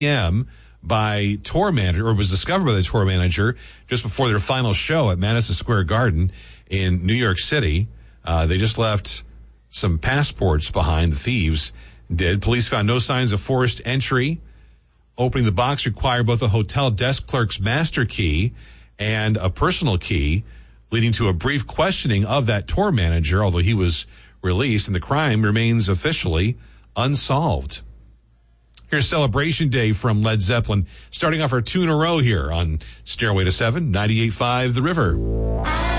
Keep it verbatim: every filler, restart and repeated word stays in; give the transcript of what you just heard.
p.m. by tour manager, or was discovered by the tour manager just before their final show at Madison Square Garden in New York City. Uh, they just left some passports behind, the thieves did. Police found no signs of forced entry. Opening the box required both a hotel desk clerk's master key and a personal key, leading to a brief questioning of that tour manager, although he was released, and the crime remains officially unsolved. Here's Celebration Day from Led Zeppelin, starting off our two in a row here on Stairway to Seven, ninety-eight point five The River.